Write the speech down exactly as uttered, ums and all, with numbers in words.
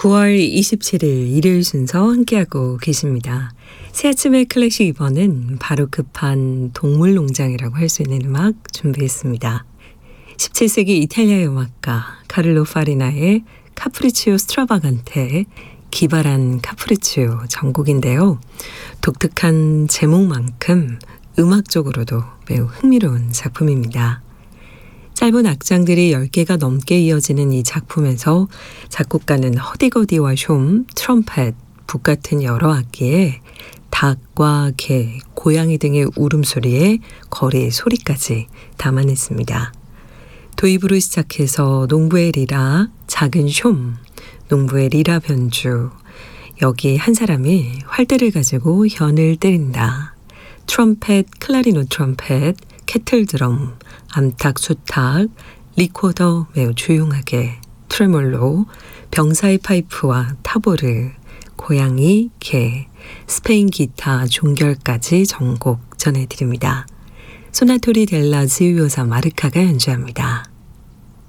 구월 이십칠일 일요일 순서 함께하고 계십니다. 새 아침의 클래식 이 번은 바로 급한 동물농장이라고 할 수 있는 음악 준비했습니다. 십칠 세기 이탈리아의 음악가 카를로 파리나의 카프리치오 스트라바간테, 기발한 카프리치오 전곡인데요. 독특한 제목만큼 음악적으로도 매우 흥미로운 작품입니다. 짧은 악장들이 열 개가 넘게 이어지는 이 작품에서 작곡가는 허디거디와 숑, 트럼펫, 북 같은 여러 악기에 닭과 개, 고양이 등의 울음소리에 거리의 소리까지 담아냈습니다. 도입으로 시작해서 농부의 리라, 작은 숑, 농부의 리라 변주, 여기 한 사람이 활대를 가지고 현을 때린다. 트럼펫, 클라리노 트럼펫, 캐틀 드럼, 암탉, 수탉, 리코더 매우 조용하게, 트레몰로, 병사의 파이프와 타보르, 고양이, 개, 스페인 기타, 종결까지 전곡 전해드립니다. 소나토리 델라 지우요사 마르카가 연주합니다.